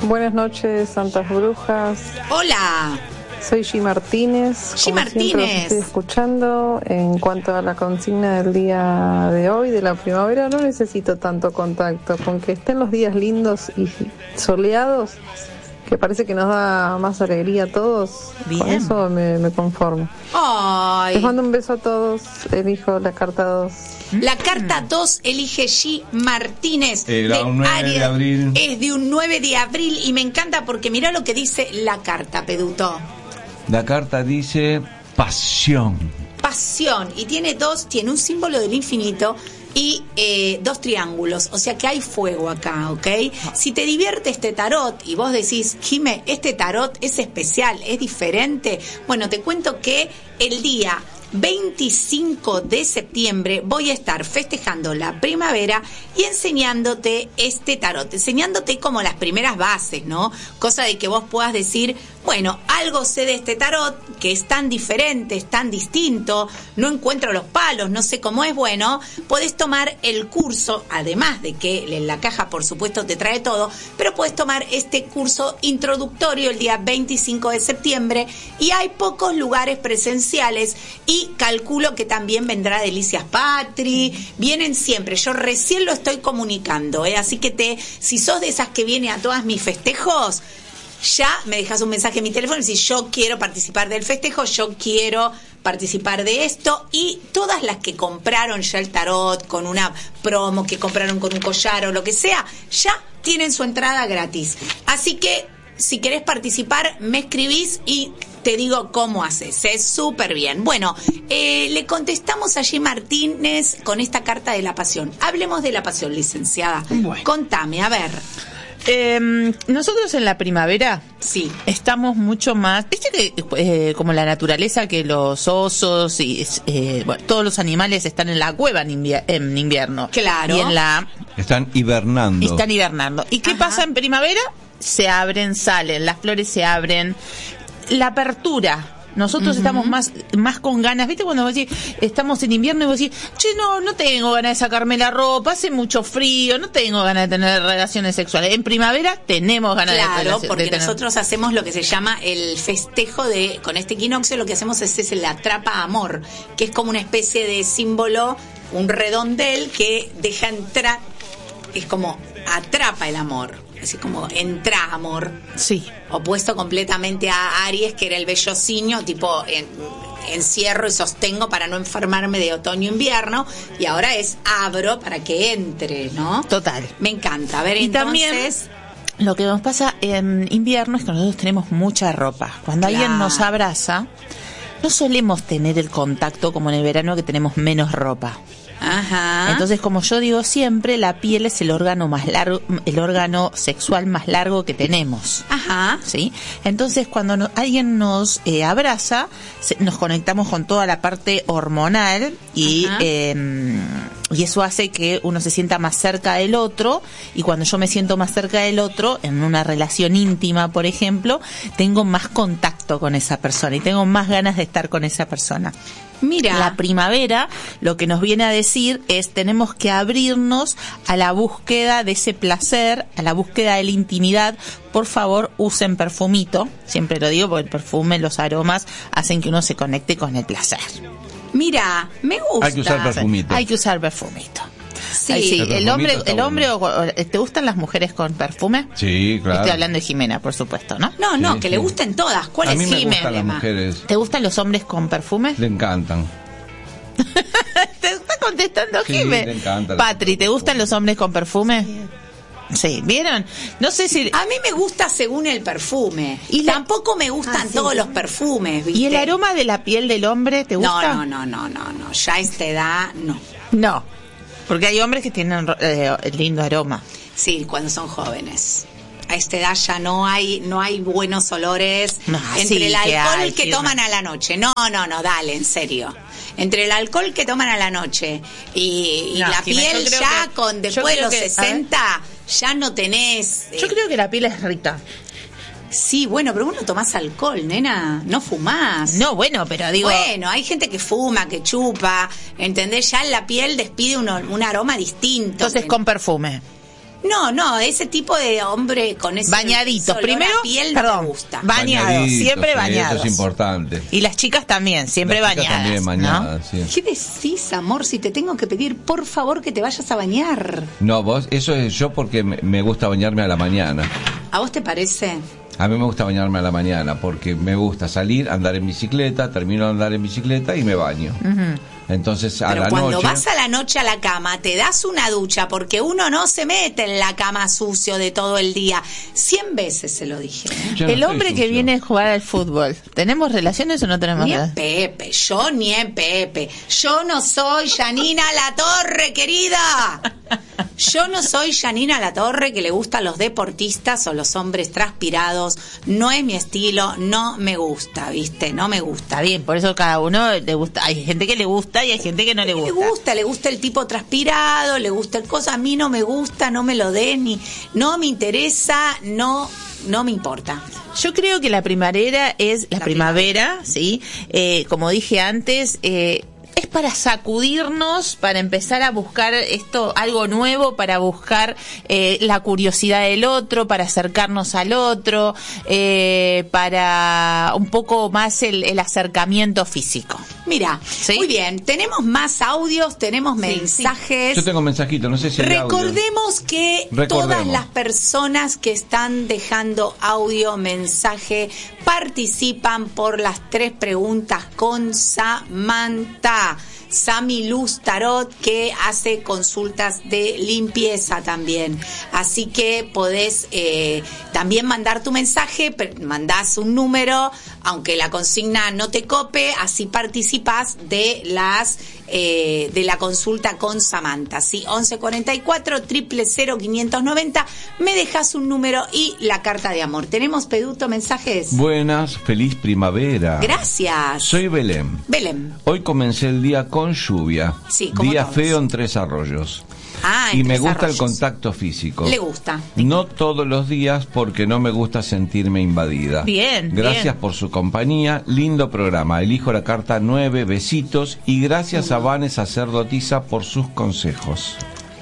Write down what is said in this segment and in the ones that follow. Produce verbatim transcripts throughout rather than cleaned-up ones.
Buenas noches, Santas Brujas. Hola. Soy G. Martínez. G. Como Martínez. siempre los estoy escuchando. En cuanto a la consigna del día de hoy, de la primavera, no necesito tanto contacto. Con que estén los días lindos y soleados, que parece que nos da más alegría a todos. Bien. Con eso me, me conformo. Ay. Les mando un beso a todos. Elijo la carta dos. La carta dos elige G. Martínez. Era un nueve de abril. Es de un nueve de abril y me encanta porque mirá lo que dice la carta, Peduto. La carta dice pasión. Pasión. Y tiene dos, tiene un símbolo del infinito y eh, dos triángulos. O sea que hay fuego acá, ¿ok? Si te divierte este tarot y vos decís, Jime, este tarot es especial, es diferente. Bueno, te cuento que el día veinticinco de septiembre voy a estar festejando la primavera y enseñándote este tarot, enseñándote como las primeras bases, ¿no? Cosa de que vos puedas decir, bueno, algo sé de este tarot que es tan diferente, es tan distinto, no encuentro los palos, no sé cómo es. Bueno, podés tomar el curso, además de que en la caja por supuesto te trae todo, pero podés tomar este curso introductorio el día veinticinco de septiembre y hay pocos lugares presenciales y calculo que también vendrá Delicias Patri, vienen siempre, yo recién lo estoy comunicando, ¿eh? Así que te, si sos de esas que viene a todas mis festejos, ya me dejas un mensaje en mi teléfono y decís, yo quiero participar del festejo, yo quiero participar de esto, y todas las que compraron ya el tarot con una promo, que compraron con un collar o lo que sea, ya tienen su entrada gratis. Así que si querés participar, me escribís y te digo cómo haces. Es súper bien. Bueno, eh, le contestamos a G. Martínez con esta carta de la pasión. Hablemos de la pasión, licenciada. Bueno. Contame, a ver. Eh, nosotros en la primavera sí estamos mucho más, viste que eh, como la naturaleza, que los osos y eh, bueno, todos los animales están en la cueva en, invier- en invierno. Claro. Y en la Están hibernando. están hibernando. ¿Y qué Ajá. pasa en primavera? Se abren, salen, las flores se abren. La apertura. Nosotros uh-huh. estamos más más con ganas, ¿viste? Cuando vos decís, estamos en invierno y vos decís, che, no, no tengo ganas de sacarme la ropa, hace mucho frío, no tengo ganas de tener relaciones sexuales. En primavera tenemos ganas claro, de, Claro, porque de tener... nosotros hacemos lo que se llama el festejo de, con este equinoccio lo que hacemos es, es el atrapa amor, que es como una especie de símbolo, un redondel que deja entrar, es como atrapa el amor. Así como entra amor. Sí. Opuesto completamente a Aries, que era el vellocinio, tipo en, encierro y sostengo para no enfermarme de otoño-invierno. Y ahora es abro para que entre, ¿no? Total. Me encanta. A ver, y entonces... También... Lo que nos pasa en invierno es que nosotros tenemos mucha ropa. Cuando claro. alguien nos abraza, no solemos tener el contacto como en el verano, que tenemos menos ropa. Ajá. Entonces, como yo digo siempre, la piel es el órgano más largo, el órgano sexual más largo que tenemos. Ajá. ¿Sí? Entonces, cuando no, alguien nos eh, abraza, se, nos conectamos con toda la parte hormonal y eh, y eso hace que uno se sienta más cerca del otro, y cuando yo me siento más cerca del otro, en una relación íntima, por ejemplo, tengo más contacto con esa persona y tengo más ganas de estar con esa persona. Mira. La primavera lo que nos viene a decir es, tenemos que abrirnos a la búsqueda de ese placer, a la búsqueda de la intimidad. Por favor, usen perfumito. Siempre lo digo porque el perfume, los aromas hacen que uno se conecte con el placer. Mira, me gusta. Hay que usar perfumito. Hay que usar perfumito. Sí, Ay, sí. El, el hombre, el bueno. hombre, o, ¿te gustan las mujeres con perfume? Sí, claro. Estoy hablando de Jimena, por supuesto, ¿no? No, no, sí, que sí. le gusten todas. ¿Cuál a es mí me Jimena? gustan las mujeres. ¿Te gustan los hombres con perfume? Le encantan. ¿Te está contestando Sí, Jimena? le encanta. Patri, ¿te gustan los hombres con perfume? Sí, ¿vieron? No sé si... A mí me gusta según el perfume. Y Y la- tampoco me gustan Ah, sí. todos los perfumes, ¿viste? ¿Y el aroma de la piel del hombre te gusta? No, no, no, no, no, no. Ya a esta edad, no. No, porque hay hombres que tienen eh, lindo aroma. Sí, cuando son jóvenes. A esta edad ya no hay no hay buenos olores. No, Entre sí, el que alcohol hay, que sí, toman no. a la noche. No, no, no, dale, en serio. Entre el alcohol que toman a la noche y, y No, la Jimé, piel yo creo ya que- con yo después de creo los que- a ver. sesenta, ya no tenés... eh, Yo creo que la piel es rica. Sí, bueno, pero vos no tomás alcohol, nena. No fumás. No, bueno, pero digo... Bueno, hay gente que fuma, que chupa, ¿entendés? Ya la piel despide un, un aroma distinto. Entonces con perfume. No, no, ese tipo de hombre con ese bañaditos, olor a primero, piel no perdón, me gusta. bañados, Bañaditos, siempre sí, bañados. Eso es importante. Y las chicas también, siempre Las chicas bañadas. también bañadas, ¿no? sí. ¿Qué decís, amor? Si te tengo que pedir, por favor, que te vayas a bañar. No, vos, eso es yo porque me, me gusta bañarme a la mañana. ¿A vos te parece? A mí me gusta bañarme a la mañana porque me gusta salir, andar en bicicleta, termino de andar en bicicleta y me baño. Uh-huh. Entonces a Pero la cuando noche... vas a la noche a la cama, te das una ducha, porque uno no se mete en la cama sucio de todo el día. Cien veces se lo dije. ¿eh? Yo no El hombre estoy que sucio. viene a jugar al fútbol, ¿tenemos relaciones o no tenemos Ni en relaciones? Pepe, yo ni en Pepe. Yo no soy Janina Latorre, querida. Yo no soy Janina Latorre, que le gustan los deportistas o los hombres transpirados. No es mi estilo, no me gusta, ¿viste? No me gusta. Está bien, por eso cada uno le gusta. Hay gente que le gusta y hay gente que no le gusta. Le gusta, le gusta el tipo transpirado, le gusta el cosa. A mí no me gusta, no me lo des, ni no me interesa, no, no me importa. Yo creo que la primavera es la, La primavera, sí. Eh, como dije antes, eh, es para sacudirnos, para empezar a buscar esto, algo nuevo, para buscar eh, la curiosidad del otro, para acercarnos al otro, eh, para un poco más el, el acercamiento físico. Mira, ¿Sí? muy bien, tenemos más audios, tenemos mensajes. Yo tengo un mensajito, no sé si hay audio. Recordemos que Recordemos. todas las personas que están dejando audio, mensaje, participan por las tres preguntas con Samantha. Sami Luz Tarot, que hace consultas de limpieza también. Así que podés eh, también mandar tu mensaje, mandás un número, aunque la consigna no te cope, así participás de las eh, de la consulta con Samantha. ¿Sí? once cuarenta y cuatro, cero cero cero, quinientos noventa, me dejas un número y la carta de amor. ¿Tenemos, Peduto, mensajes? Buenas, feliz primavera. Gracias. Soy Belén. Belén. Hoy comencé el día con lluvia. Sí, como día todos. feo en Tres Arroyos. Ah, y en me Tres gusta Arroyos. el contacto físico. Le gusta. No todos los días porque no me gusta sentirme invadida. Bien, Gracias bien. por su compañía. Lindo programa. Elijo la carta nueve. Besitos. Y gracias a Vane Sacerdotisa por sus consejos.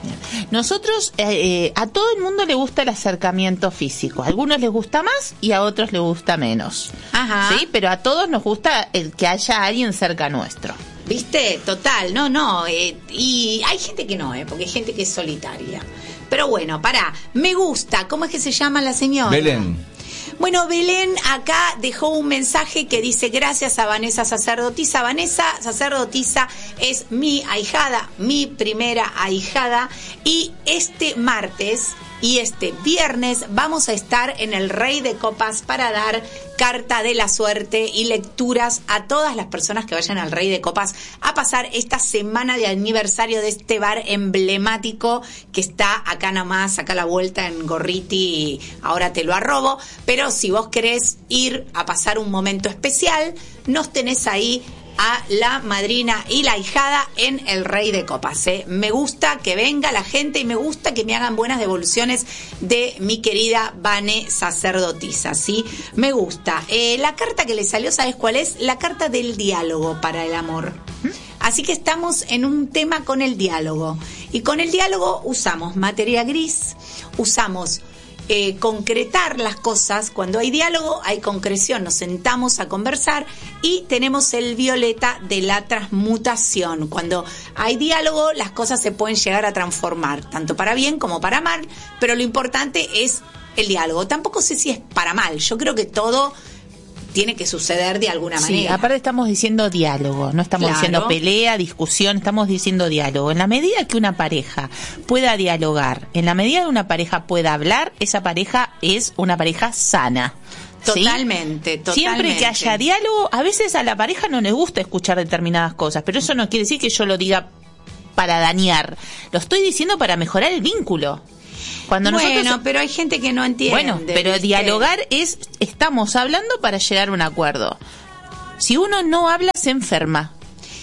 Nosotros, eh, eh, a todo el mundo le gusta el acercamiento físico. A algunos les gusta más y a otros les gusta menos. Ajá. Sí, pero a todos nos gusta el que haya alguien cerca nuestro. ¿Viste? Total, no, no. Eh, y hay gente que no, eh, porque hay gente que es solitaria. Pero bueno, pará, me gusta. ¿Cómo es que se llama la señora? Belén. Bueno, Belén acá dejó un mensaje que dice: gracias a Vanessa Sacerdotisa. Vanessa Sacerdotisa es mi ahijada, mi primera ahijada. Y este martes y este viernes vamos a estar en el Rey de Copas para dar carta de la suerte y lecturas a todas las personas que vayan al Rey de Copas a pasar esta semana de aniversario de este bar emblemático que está acá nomás, acá a la vuelta en Gorriti, y ahora te lo arrobo. Pero si vos querés ir a pasar un momento especial, nos tenés ahí a la madrina y la ahijada en el Rey de Copas. ¿eh? Me gusta que venga la gente y me gusta que me hagan buenas devoluciones de mi querida Vane Sacerdotisa, ¿sí? Me gusta. Eh, la carta que le salió, ¿sabes cuál es? La carta del diálogo para el amor. Así que estamos en un tema con el diálogo. Y con el diálogo usamos materia gris, usamos Eh, concretar las cosas. Cuando hay diálogo hay concreción, nos sentamos a conversar. Y tenemos el violeta de la transmutación. Cuando hay diálogo las cosas se pueden llegar a transformar, tanto para bien como para mal, pero lo importante es el diálogo. Tampoco sé si es para mal, yo creo que todo tiene que suceder de alguna Sí, manera. aparte estamos diciendo diálogo, no estamos Claro. diciendo pelea, discusión, estamos diciendo diálogo. En la medida que una pareja pueda dialogar, en la medida que una pareja pueda hablar, esa pareja es una pareja sana. ¿sí? Totalmente, totalmente. Siempre que haya diálogo, a veces a la pareja no les gusta escuchar determinadas cosas, pero eso no quiere decir que yo lo diga para dañar. Lo estoy diciendo para mejorar el vínculo. Cuando bueno, nosotros... pero hay gente que no entiende. Bueno, pero ¿viste? dialogar es, estamos hablando para llegar a un acuerdo. Si uno no habla, se enferma.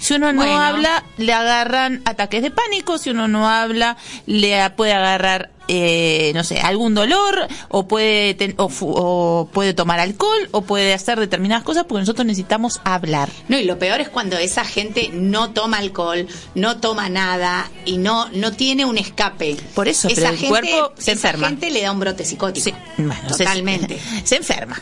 Si uno no Bueno. habla, le agarran ataques de pánico. Si uno no habla, le puede agarrar, eh, no sé, algún dolor, o puede ten, o, fu, o puede tomar alcohol, o puede hacer determinadas cosas, porque nosotros necesitamos hablar. No, y lo peor es cuando esa gente no toma alcohol, no toma nada y no no tiene un escape. Por eso, esa pero el gente, cuerpo se esa enferma. gente le da un brote psicótico. Sí, bueno, totalmente. Se, se enferma.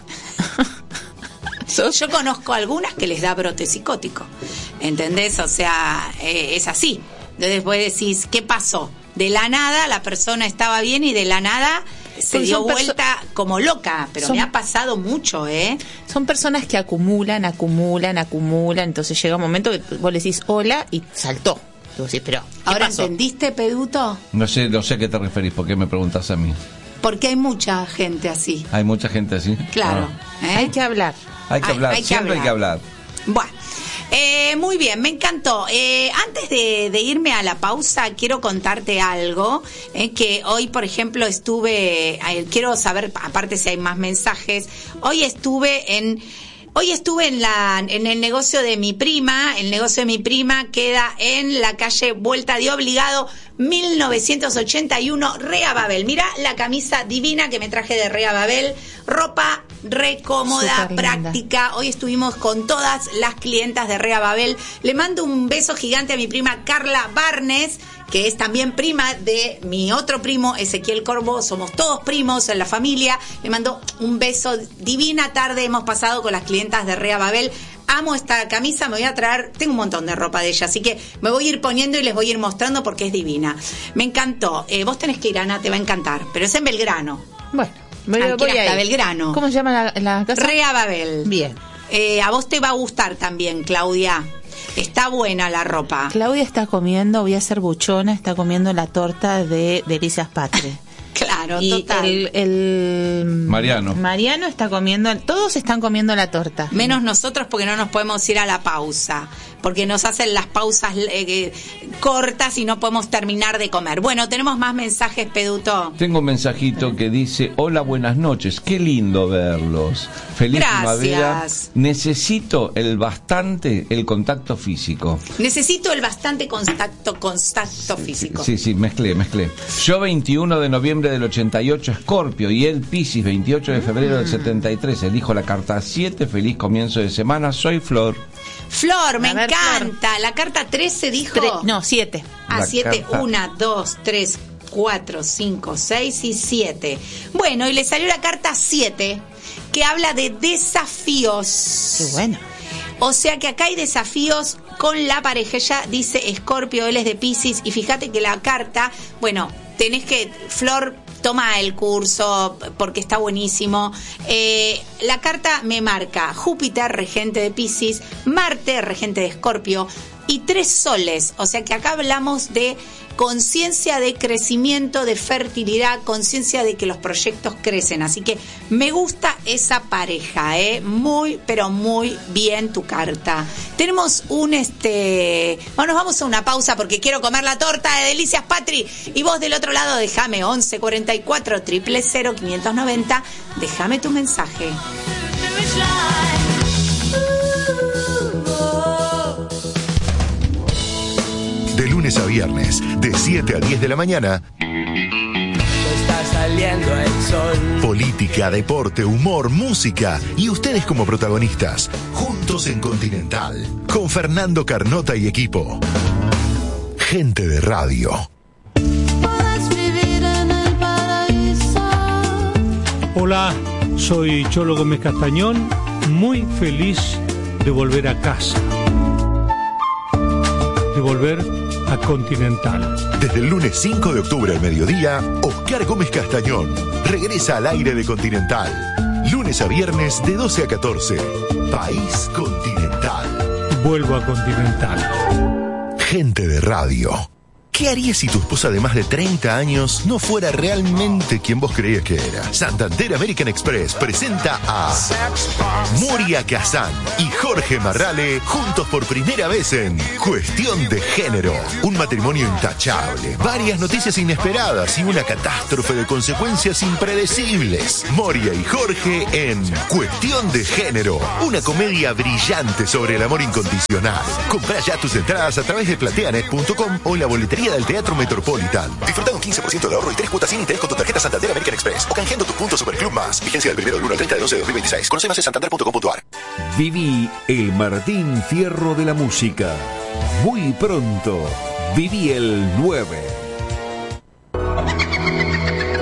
Yo conozco algunas que les da brote psicótico, ¿entendés? O sea, eh, es así. Entonces vos decís, ¿qué pasó? De la nada la persona estaba bien y de la nada se Porque dio son perso- vuelta como loca, pero son- me ha pasado mucho, ¿eh? Son personas que acumulan, acumulan, acumulan, entonces llega un momento que vos le decís hola y saltó. Y vos decís, pero, ¿qué Ahora, pasó? ¿entendiste, Peduto? No sé, no sé a qué te referís, ¿por qué me preguntás a mí? Porque hay mucha gente así. Hay mucha gente así. Claro. Ah. ¿eh? Hay que hablar. Hay que Hay- hablar, hay que siempre hay que hablar. Bueno, eh, muy bien, me encantó. Eh, antes de, de irme a la pausa, quiero contarte algo, eh, que hoy, por ejemplo, estuve, eh, quiero saber, aparte si hay más mensajes, hoy estuve en... Hoy estuve en la en el negocio de mi prima. El negocio de mi prima queda en la calle Vuelta de Obligado, mil novecientos ochenta y uno, Rea Babel. Mira la camisa divina que me traje de Rea Babel. Ropa re cómoda, Súper linda. práctica. Hoy estuvimos con todas las clientas de Rea Babel. Le mando un beso gigante a mi prima Carla Barnes, que es también prima de mi otro primo, Ezequiel Corvo. Somos todos primos en la familia. Le mando un beso. Divina tarde hemos pasado con las clientas de Rea Babel. Amo esta camisa, me voy a traer, tengo un montón de ropa de ella, así que me voy a ir poniendo y les voy a ir mostrando porque es divina. Me encantó. Eh, vos tenés que ir, Ana, te va a encantar, pero es en Belgrano. Bueno, voy, Hay que voy ir hasta a ir. Belgrano. ¿Cómo se llama la, la casa? Rea Babel. Bien. Eh, a vos te va a gustar también, Claudia. Está buena la ropa. Claudia está comiendo, voy a ser buchona, está comiendo la torta de Delicias Patri. Claro, Y total. el, el Mariano. Mariano está comiendo, todos están comiendo la torta. Menos nosotros porque no nos podemos ir a la pausa, porque nos hacen las pausas eh, cortas y no podemos terminar de comer. Bueno, tenemos más mensajes, Peduto. Tengo un mensajito que dice, hola, buenas noches, qué lindo verlos. Feliz Gracias. primavera. Necesito el bastante, el contacto físico. Necesito el bastante contacto, contacto físico. Sí, sí, mezclé, mezclé. Yo veintiuno de noviembre del ochenta y ocho, Escorpio, y él Piscis, veintiocho de febrero del setenta y tres. Elijo la carta siete, feliz comienzo de semana, soy Flor. Flor, me A ver, encanta. La carta trece dijo. Tre- no, siete. A La siete, carta. una, dos, tres, cuatro, cinco, seis y siete. Bueno, y le salió la carta siete, que habla de desafíos. Qué bueno. O sea que acá hay desafíos con la pareja. Ella dice Escorpio, él es de Piscis, y fíjate que la carta, bueno, tenés que, Flor, toma el curso porque está buenísimo. Eh, la carta me marca Júpiter, regente de Piscis, Marte, regente de Escorpio, y tres soles. O sea que acá hablamos de conciencia de crecimiento, de fertilidad, conciencia de que los proyectos crecen. Así que me gusta esa pareja, ¿eh? Muy, pero muy bien tu carta. Tenemos un, este... Bueno, nos vamos a una pausa porque quiero comer la torta de Delicias Patri. Y vos del otro lado, déjame once cuarenta y cuatro, cero cero cero, quinientos noventa. Déjame tu mensaje. De lunes a viernes, de siete a diez de la mañana, Está saliendo el sol. política, deporte, humor, música y ustedes como protagonistas, juntos en Continental, con Fernando Carnota y equipo. Gente de radio. Hola, soy Cholo Gómez Castañón, muy feliz de volver a casa, de volver a Continental. Desde el lunes cinco de octubre al mediodía, Oscar Gómez Castañón regresa al aire de Continental. Lunes a viernes de doce a catorce. País Continental. Vuelvo a Continental. Gente de radio. ¿Qué harías si tu esposa de más de treinta años no fuera realmente quien vos creías que era? Santander American Express presenta a Moria Kazan y Jorge Marrale juntos por primera vez en Cuestión de Género. Un matrimonio intachable, varias noticias inesperadas y una catástrofe de consecuencias impredecibles. Moria y Jorge en Cuestión de Género, una comedia brillante sobre el amor incondicional. Comprá ya tus entradas a través de plateanet punto com o en la boletería del Teatro Metropolitan. Disfruta un quince por ciento de ahorro y tres cuotas sin interés con tu tarjeta Santander American Express o canjeando tus puntos Superclub Más. Vigencia del primero del uno al treinta de doce de dos mil veintiséis. Conoce más en santander punto com punto a r. Viví el Martín Fierro de la música. Muy pronto, viví el nueve.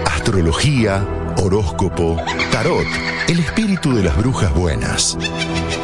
Astrología, horóscopo, tarot, el espíritu de las brujas buenas.